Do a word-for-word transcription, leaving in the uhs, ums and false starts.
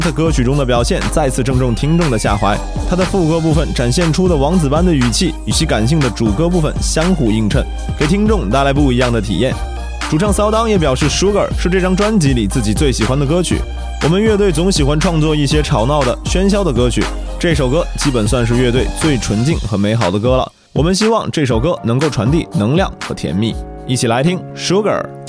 在歌曲中的表现再次正中听众的下怀，他的副歌部分展现出的王子般的语气与其感性的主歌部分相互映衬，给听众带来不一样的体验。主唱骚当也表示 Sugar 是这张专辑里自己最喜欢的歌曲，我们乐队总喜欢创作一些吵闹的喧嚣的歌曲，这首歌基本算是乐队最纯净和美好的歌了，我们希望这首歌能够传递能量和甜蜜，一起来听 Sugar。